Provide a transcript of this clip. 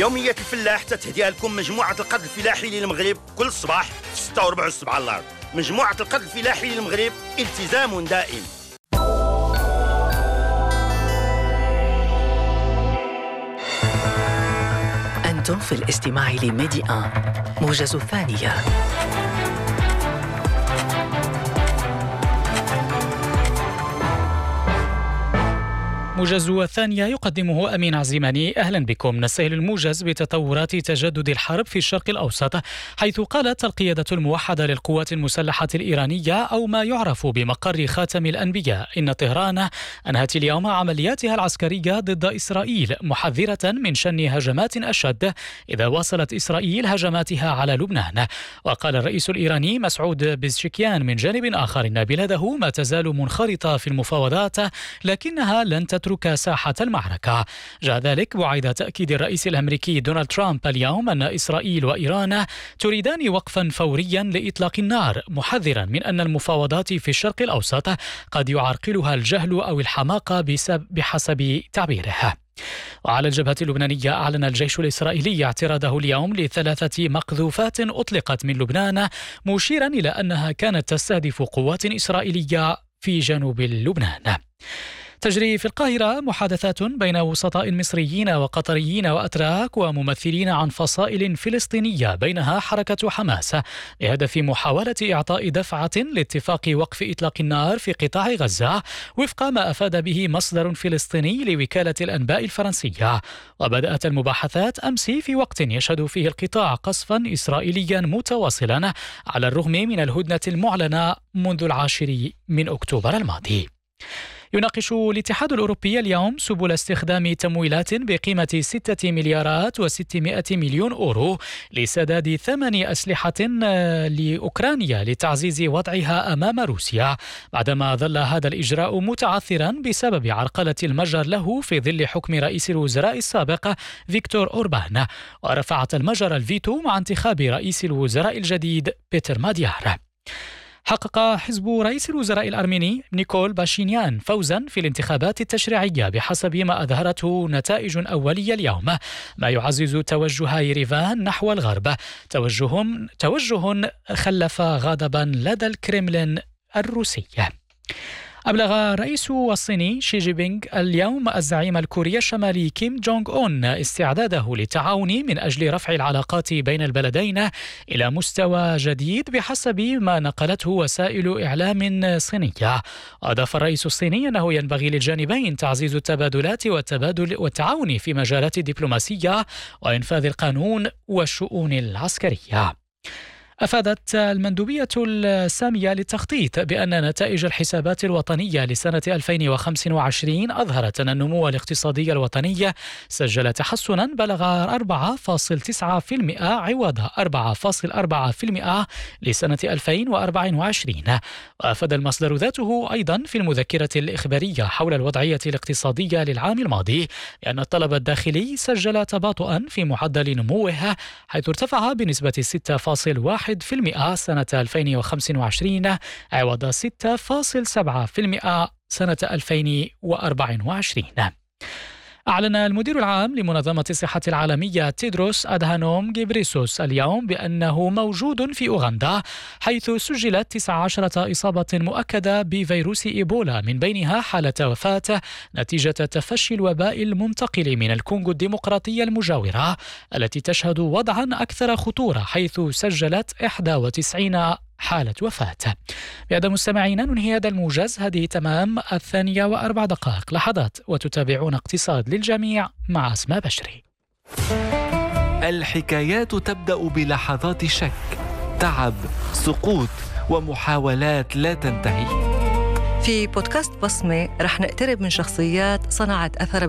يومية الفلاح تتهديها لكم مجموعة القرض الفلاحي للمغرب كل صباح في 6:15 على الأرض. مجموعة القرض الفلاحي للمغرب، التزام دائم. أنتم في الاستماع لميدي آن موجز الثانية. موجز الثانية يقدمه أمين عزيماني. أهلا بكم. نستهل الموجز بتطورات تجدد الحرب في الشرق الأوسط، حيث قالت القيادة الموحدة للقوات المسلحة الإيرانية أو ما يعرف بمقر خاتم الأنبياء إن طهران أنهت اليوم عملياتها العسكرية ضد إسرائيل، محذرة من شن هجمات أشد إذا واصلت إسرائيل هجماتها على لبنان. وقال الرئيس الإيراني مسعود بزشكيان من جانب آخر إن بلاده ما تزال منخرطة في المفاوضات لكنها لن تترك ساحة المعركة. جاء ذلك بعد تأكيد الرئيس الأمريكي دونالد ترامب اليوم أن إسرائيل وإيران تريدان وقفا فوريا لإطلاق النار، محذرا من أن المفاوضات في الشرق الأوسط قد يعرقلها الجهل أو الحماقة بحسب تعبيره. وعلى الجبهة اللبنانية أعلن الجيش الإسرائيلي اعتراضه اليوم ل3 مقذوفات أطلقت من لبنان، مشيرا إلى أنها كانت تستهدف قوات إسرائيلية في جنوب لبنان. تجري في القاهرة محادثات بين وسطاء مصريين وقطريين وأتراك وممثلين عن فصائل فلسطينية بينها حركة حماس بهدف محاولة إعطاء دفعة لاتفاق وقف إطلاق النار في قطاع غزة، وفق ما أفاد به مصدر فلسطيني لوكالة الأنباء الفرنسية. وبدأت المباحثات أمس في وقت يشهد فيه القطاع قصفا إسرائيليا متواصلا على الرغم من الهدنة المعلنة منذ 10 أكتوبر الماضي. يناقش الاتحاد الأوروبي اليوم سبل استخدام تمويلات بقيمة 6 مليارات و600 مليون أورو لسداد 8 أسلحة لأوكرانيا لتعزيز وضعها أمام روسيا، بعدما ظل هذا الإجراء متعثرا بسبب عرقلة المجر له في ظل حكم رئيس الوزراء السابق فيكتور أوربان. ورفعت المجر الفيتو مع انتخاب رئيس الوزراء الجديد بيتر ماديار. حقق حزب رئيس الوزراء الأرميني نيكول باشينيان فوزا في الانتخابات التشريعية بحسب ما أظهرته نتائج أولية اليوم، ما يعزز توجه يريفان نحو الغرب، توجه خلف غضبا لدى الكرملين الروسي. أبلغ الرئيس الصيني شي جي بينغ اليوم الزعيم الكوري الشمالي كيم جونغ أون استعداده للتعاون من أجل رفع العلاقات بين البلدين إلى مستوى جديد بحسب ما نقلته وسائل إعلام صينية. أضاف الرئيس الصيني أنه ينبغي للجانبين تعزيز التبادلات والتعاون في مجالات الدبلوماسية وإنفاذ القانون والشؤون العسكرية. أفادت المندوبية السامية للتخطيط بأن نتائج الحسابات الوطنية لسنة 2025 أظهرت أن النمو الاقتصادي الوطني سجل تحسنا بلغ 4.9% عوض 4.4% لسنة 2024. وأفاد المصدر ذاته أيضا في المذكرة الإخبارية حول الوضعية الاقتصادية للعام الماضي بأن الطلب الداخلي سجل تباطؤا في معدل نموه، حيث ارتفع بنسبة 6.1% سنة 2025 عوض 6.7% سنة 2024. أعلن المدير العام لمنظمة الصحة العالمية تيدروس أدهانوم غيبريسوس اليوم بأنه موجود في أوغندا، حيث سجلت 19 إصابة مؤكدة بفيروس إيبولا، من بينها حالة وفاة نتيجة تفشي الوباء المنتقل من الكونغو الديمقراطية المجاورة التي تشهد وضعا أكثر خطورة، حيث سجلت 91 حالة وفاة. بهذا مستمعينا ننهي هذا الموجز. هذه تمام 2:04 لحظات وتتابعون اقتصاد للجميع مع أسماء بشري. الحكايات تبدأ بلحظات شك، تعب، سقوط ومحاولات لا تنتهي. في بودكاست بصمة رح نقترب من شخصيات صنعت أثر